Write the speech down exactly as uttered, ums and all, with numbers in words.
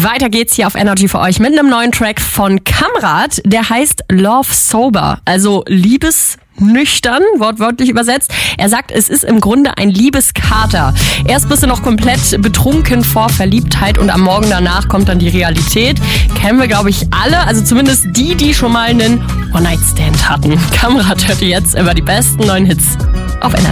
Weiter geht's hier auf Energy für euch mit einem neuen Track von Kamrat. Der heißt Love Sober, also liebesnüchtern, wortwörtlich übersetzt. Er sagt, es ist im Grunde ein Liebeskater. Erst bist du noch komplett betrunken vor Verliebtheit und am Morgen danach kommt dann die Realität. Kennen wir, glaube ich, alle, also zumindest die, die schon mal einen One-Night-Stand hatten. Kamrat hört ihr jetzt über die besten neuen Hits auf Energy.